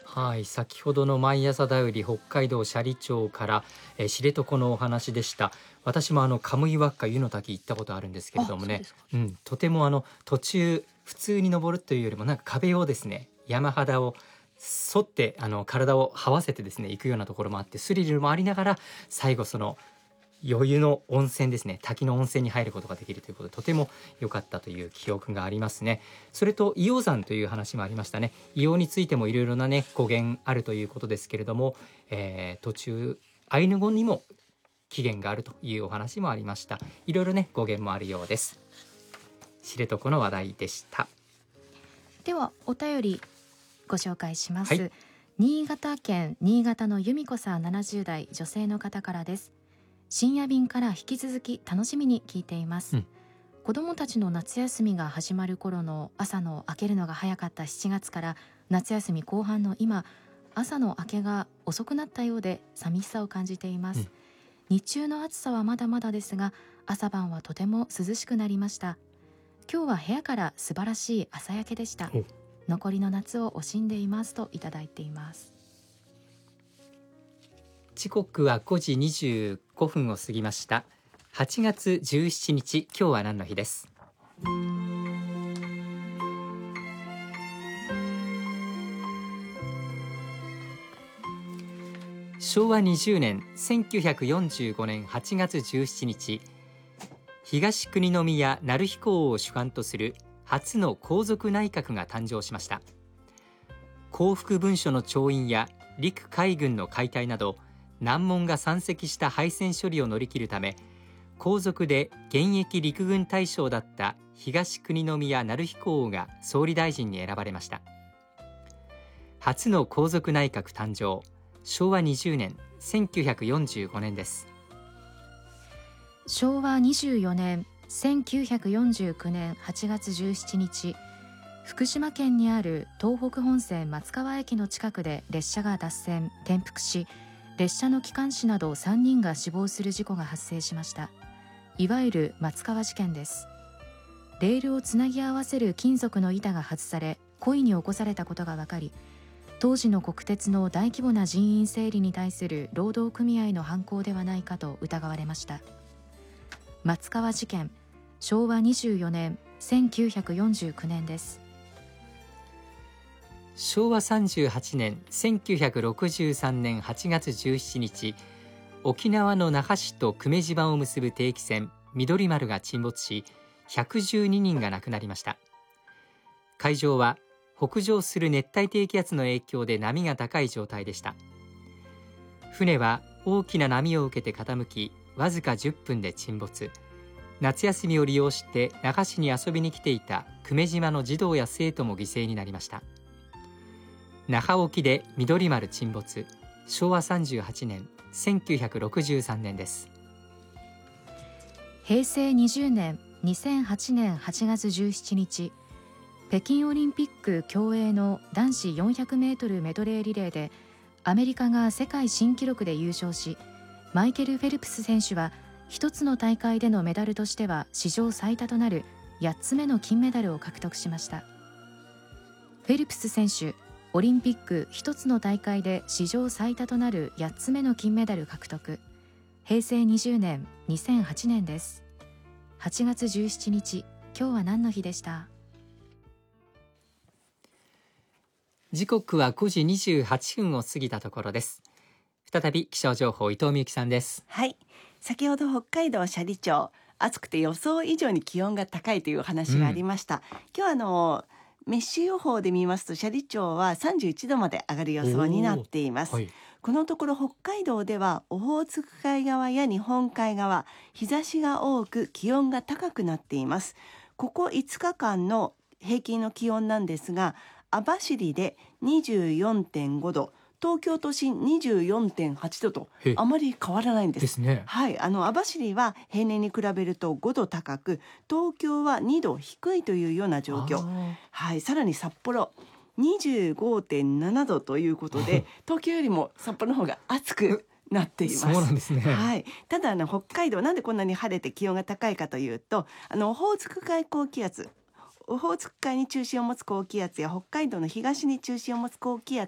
はい、先ほどの毎朝だより北海道斜里町から、知床のお話でした。私もカムイワッカ湯の滝行ったことあるんですけれどもね、 そうですか。 とても途中普通に登るというよりもなんか壁をですね、山肌を沿って体を這わせてですね行くようなところもあって、スリルもありながら最後その余裕の温泉ですね、滝の温泉に入ることができるということで、とても良かったという記憶がありますね。それと硫黄山という話もありましたね。硫黄についてもいろいろなね語源あるということですけれども、途中アイヌ語にも起源があるというお話もありました。いろいろね語源もあるようです。知床の話題でした。 ではお便りご紹介します、 はい、 新潟県新潟の由美子さん、70代女性の方からです。深夜便から引き続き楽しみに聞いています、子どもたちの夏休みが始まる頃の朝の明けるのが早かった7月から夏休み後半の今、朝の明けが遅くなったようで寂しさを感じています、日中の暑さはまだまだですが、朝晩はとても涼しくなりました。今日は部屋から素晴らしい朝焼けでした。残りの夏を惜しんでいますといただいています。 時刻は5時25分を過ぎました。8月17日、今日は何の日です。昭和20年1945年8月17日、東国宮成彦王を主官とする初の皇族内閣が誕生しました。降伏文書の調印や陸海軍の解体など難問が山積した敗戦処理を乗り切るため、皇族で現役陸軍大将だった東国宮成彦王が総理大臣に選ばれました。初の皇族内閣誕生、昭和20年1945年です。 昭和24年1949年8月17日、福島県にある東北本線松川駅の近くで列車が脱線・転覆し、列車の機関士など3人が死亡する事故が発生しました。いわゆる松川事件です。レールをつなぎ合わせる金属の板が外され、故意に起こされたことが分かり、当時の国鉄の大規模な人員整理に対する労働組合の犯行ではないかと疑われました。松川事件、昭和24年1949年です。 昭和38年1963年8月17日、沖縄の那覇市と久米島を結ぶ定期船緑丸が沈没し、112人が亡くなりました。海上は北上する熱帯低気圧の影響で波が高い状態でした。船は大きな波を受けて傾き、わずか10分で沈没。夏休みを利用して那覇市に遊びに来ていた久米島の児童や生徒も犠牲になりました。那覇沖で緑丸沈没、昭和38年1963年です。 平成20年2008年8月17日、北京オリンピック競泳の男子400メートルメドレーリレーでアメリカが世界新記録で優勝し、マイケル・フェルプス選手は一つの大会でのメダルとしては史上最多となる8つ目の金メダルを獲得しました。フェルプス選手、オリンピック一つの大会で史上最多となる8つ目の金メダル獲得。平成20年2008年です。8月17日、今日は何の日でした。 時刻は5時28分を過ぎたところです。再び気象情報、伊藤美由紀さんです。 はい、先ほど北海道斜里町、暑くて予想以上に気温が高いというお話がありました、今日メッシュ予報で見ますと斜里町は31度まで上がる予想になっています、このところ北海道ではオホーツク海側や日本海側、日差しが多く気温が高くなっています。ここ5日間の平均の気温なんですが、網走で 24.5 度、東京都心 24.8 度とあまり変わらないんです。 ですね。 はい、網走は平年に比べると5度高く、東京は2度低いというような状況。はい、さらに札幌 25.7 度ということで、東京よりも札幌の方が暑くなっています。 そうなんですね。 はい、ただ北海道なんでこんなに晴れて気温が高いかというと、オホーツク海高気圧、オホーツク海に中心を持つ高気圧や北海道の東に中心を持つ高気圧